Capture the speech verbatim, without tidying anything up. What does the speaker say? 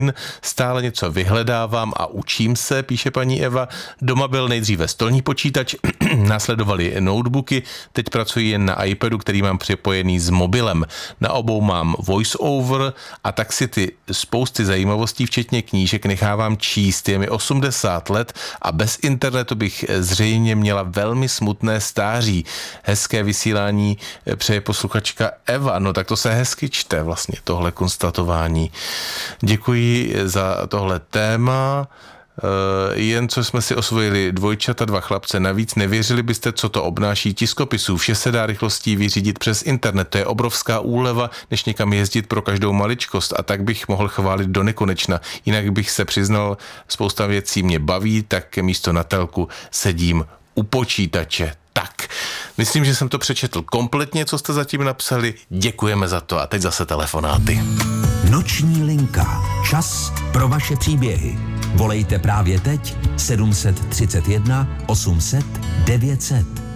Stále něco vyhledávám a učím se, píše paní Eva. Doma byl nejdříve stolní počítač, následovaly notebooky, teď pracuji jen na iPadu, který mám připojený s mobilem. Na obou mám voice-over a tak si ty spousty zajímavostí, včetně knížek, nechávám číst. Je mi osmdesát let a bez internetu bych zřejmě měla velmi smutné stáří. Hezké vysílání přeje posluchačka Eva. No tak to se hezky čte vlastně, tohle konstatování. Děkuji za tohle téma. Jen co jsme si osvojili dvojčata, dva chlapce navíc, nevěřili byste, co to obnáší tiskopisů. Vše se dá rychlostí vyřídit přes internet. To je obrovská úleva, než někam jezdit pro každou maličkost, a tak bych mohl chválit do nekonečna. Jinak bych se přiznal, spousta věcí mě baví, tak místo na telku sedím u počítače. Tak, myslím, že jsem to přečetl kompletně, co jste zatím napsali. Děkujeme za to a teď zase telefonáty. Noční linka. Čas pro vaše příběhy. Volejte právě teď sedm set třicet jedna osm set devět set.